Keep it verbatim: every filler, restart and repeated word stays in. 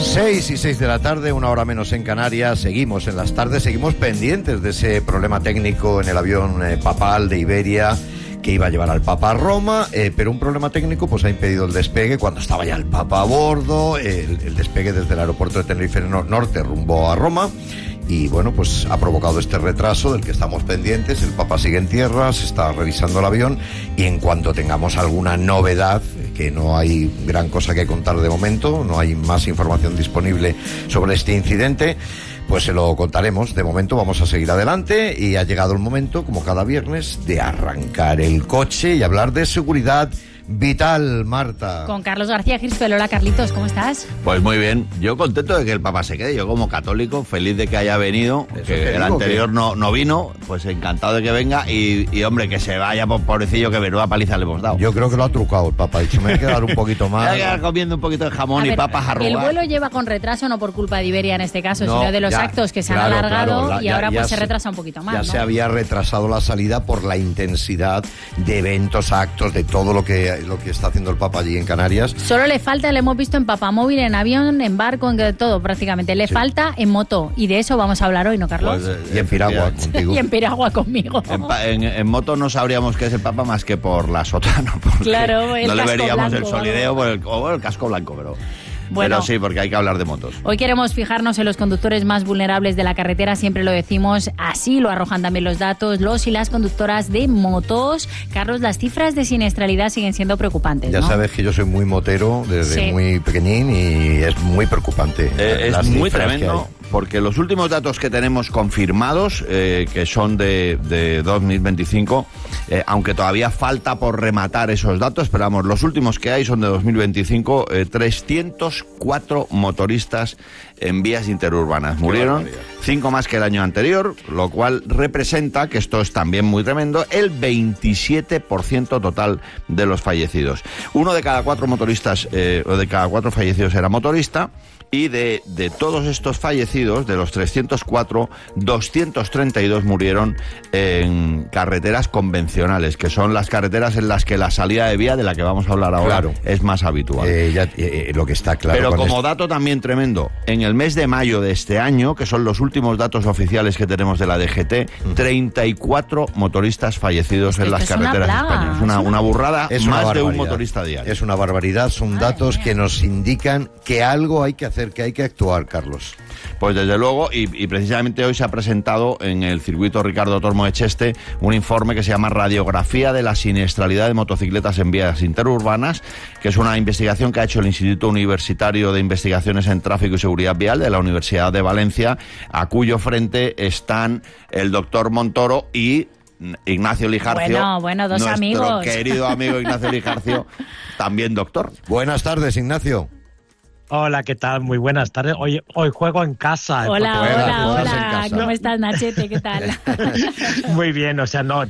Seis y seis de la tarde, una hora menos en Canarias. Seguimos en las tardes, seguimos pendientes de ese problema técnico en el avión eh, papal de Iberia que iba a llevar al Papa a Roma, eh, pero un problema técnico pues ha impedido el despegue cuando estaba ya el Papa a bordo, el, el despegue desde el aeropuerto de Tenerife Norte rumbo a Roma. Y bueno, pues ha provocado este retraso del que estamos pendientes. El Papa sigue en tierra, se está revisando el avión y en cuanto tengamos alguna novedad, que no hay gran cosa que contar de momento, no hay más información disponible sobre este incidente, pues se lo contaremos. De momento vamos a seguir adelante y ha llegado el momento, como cada viernes, de arrancar el coche y hablar de seguridad vital, Marta. Con Carlos García Girsfeld. Hola, Carlitos, ¿cómo estás? Pues muy bien, yo contento de que el Papa se quede, yo como católico, feliz de que haya venido, Eso que el anterior que... no, no vino, pues encantado de que venga y, y hombre, que se vaya, por pobrecillo, que menuda paliza le hemos dado. Yo creo que lo ha trucado el Papa, ha dicho, me hay que dar un poquito más. Me voy a quedar comiendo un poquito de jamón a y ver, papas arrugadas. El vuelo lleva con retraso, no por culpa de Iberia en este caso, no, sino de los ya, actos que se claro, han alargado claro, la, y ya, ahora ya pues se, se retrasa un poquito más, Ya ¿no? se había retrasado la salida por la intensidad de eventos, actos, de todo lo que, lo que está haciendo el Papa allí en Canarias. Solo le falta, le hemos visto en papamóvil, en avión, en barco, en todo prácticamente. Le sí. falta en moto y de eso vamos a hablar hoy, ¿no, Carlos? Pues, eh, y en piragua contigo. Y en piragua conmigo. En, en, en moto no sabríamos qué es el Papa más que por la sotana. Claro, el no le veríamos blanco, el solideo o el, o el casco blanco, pero... Bueno, pero sí, porque hay que hablar de motos. Hoy queremos fijarnos en los conductores más vulnerables de la carretera, siempre lo decimos, así lo arrojan también los datos, los y las conductoras de motos. Carlos, las cifras de siniestralidad siguen siendo preocupantes, Ya ¿no? sabes que yo soy muy motero desde sí. muy pequeñín y es muy preocupante. Eh, es muy tremendo, porque los últimos datos que tenemos confirmados, eh, que son de, de dos mil veinticinco, eh, aunque todavía falta por rematar esos datos, pero vamos, los últimos que hay son de dos mil veinticinco, eh, trescientos cuatro motoristas en vías interurbanas murieron, cinco más que el año anterior, lo cual representa, que esto es también muy tremendo, el veintisiete por ciento total de los fallecidos. Uno de cada cuatro motoristas, eh, o de cada cuatro fallecidos era motorista. Y de, de todos estos fallecidos, de los trescientos cuatro, doscientos treinta y dos murieron en carreteras convencionales, que son las carreteras en las que la salida de vía, de la que vamos a hablar ahora, claro. es más habitual. Eh, ya, eh, lo que está claro. Pero como esto... dato también tremendo, en el mes de mayo de este año, que son los últimos datos oficiales que tenemos de la D G T, uh-huh. treinta y cuatro motoristas fallecidos esto, en las esto carreteras es una plaga, españolas. Una, una burrada, es más una de un motorista diario. Es una barbaridad, son Madre datos mía. que nos indican que algo hay que hacer, que hay que actuar, Carlos. Pues desde luego, y, y precisamente hoy se ha presentado en el circuito Ricardo Tormo Echeste un informe que se llama Radiografía de la siniestralidad de motocicletas en vías interurbanas, que es una investigación que ha hecho el Instituto Universitario de Investigaciones en Tráfico y Seguridad Vial de la Universidad de Valencia, a cuyo frente están el doctor Montoro y Ignacio Lijarcio. Bueno, bueno, dos nuestro amigos. querido amigo Ignacio Lijarcio, también doctor. Buenas tardes, Ignacio. Hola, ¿qué tal? Muy buenas tardes. Hoy, hoy juego en casa. Hola, Porque hola, juegas hola. ¿Cómo estás, Nachete? ¿Qué tal? Muy bien, o sea, no...